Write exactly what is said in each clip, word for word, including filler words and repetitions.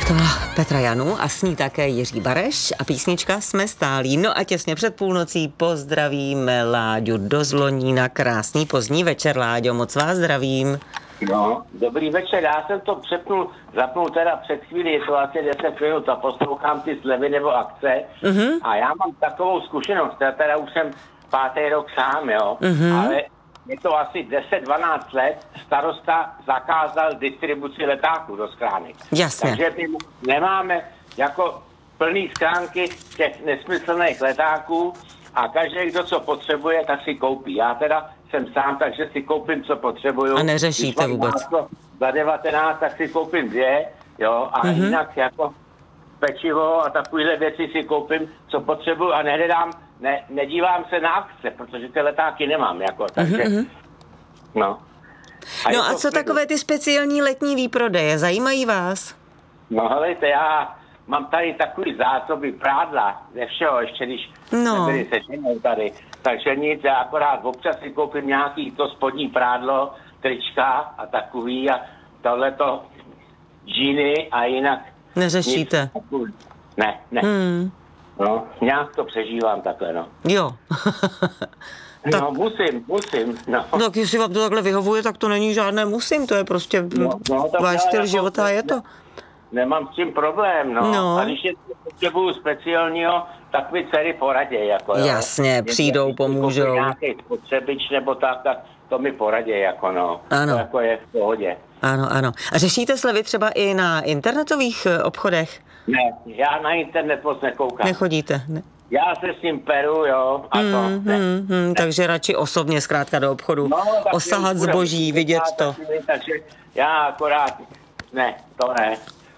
To byla Petra Janu a s ní také Jiří Bareš a písnička Jsme stálí. No a těsně před půlnocí pozdravíme Láďu do Zlonína. Krásný pozdní večer, Láďo, moc vás zdravím. No, dobrý večer, já jsem to přepnul, zapnul teda před chvíli, je to asi deset minut a poslouchám ty slevy nebo akce mm-hmm. a já mám takovou zkušenost, já teda už jsem pátý rok sám, jo, mm-hmm. ale je to asi deset dvanáct let, starosta zakázal distribuci letáků do schránek. Jasně. Takže my nemáme jako plný schránky těch nesmyslných letáků a každý, kdo co potřebuje, tak si koupí. Já teda jsem sám, takže si koupím, co potřebuju. A neřešíte vůbec. Za devatenáct, tak si koupím dvě, jo, a mm-hmm. jinak jako pečivo a takovýhle věci si koupím, co potřebuju a nehledám, ne, nedívám se na akce, protože ty letáky nemám, jako, takže, mm-hmm. no. A no a co takové ty speciální letní výprodeje, zajímají vás? No helejte, já mám tady takový zásoby prádla, ze všeho, ještě když no. nebyli se ženou tady, takže nic, já akorát občas si koupím nějaký to spodní prádlo, trička a takový a tohleto džíny a jinak neřešíte? Nic, ne, ne. Hmm. No, nějak to přežívám takhle, no. Jo. tak, no, musím, musím, no. No, tak jestli vám to takhle vyhovuje, tak to není žádné musím, to je prostě no, no, váš styl jako života, je to. Nemám s tím problém, no. no. A když je potřebuju speciálního, tak mi dcery poraděj, jako, jo. Jasně, přijdou, když pomůžou. Nějaký spotřebič nebo tak, tak to mi poraděj, jako no. Ano. To jako je v pohodě. Ano, ano. A řešíte slevy třeba i na internetových obchodech? Ne, já na internet moc nekoukám. Nechodíte? Ne. Já se s ním peru, jo, a to. Mm, ne. mm, mm, takže radši osobně zkrátka do obchodu, no, osahat zboží, vidět to. Takový, takže já akorát, ne, to ne.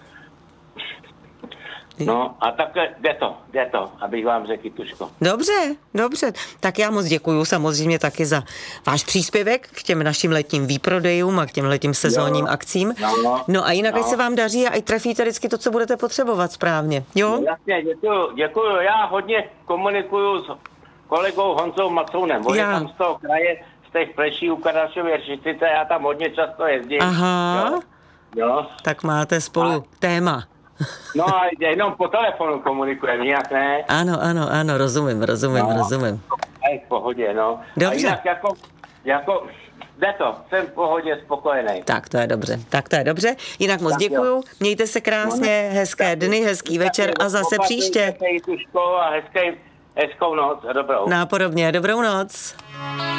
No a tak jde to, jde to, abych vám řekl, Tuško. Dobře, dobře. Tak já moc děkuju samozřejmě taky za váš příspěvek k těm našim letním výprodejům a k těm letním sezónním jo, akcím. No, no a jinak, no. ať se vám daří a ať trefíte vždycky to, co budete potřebovat správně. Jo? No, jasně, děkuju, děkuju. Já hodně komunikuju s kolegou Honzou Macounem. On je tam z toho kraje, z těch Pleší u Kardašově Řitice, já tam hodně často jezdím. Aha, jo. Jo. Tak máte spolu a téma. No a jenom po telefonu komunikujeme, jinak ne. Ano, ano, ano, rozumím, rozumím, no, rozumím. A je v pohodě, no. Dobře. A jinak jako, jako, jde to, jsem v pohodě, spokojený. Tak to je dobře, tak to je dobře. Jinak moc tak děkuju, jo. Mějte se krásně, hezké dny, hezký večer a zase příště. A hezký, hezkou noc a dobrou. Nápodobně, dobrou noc.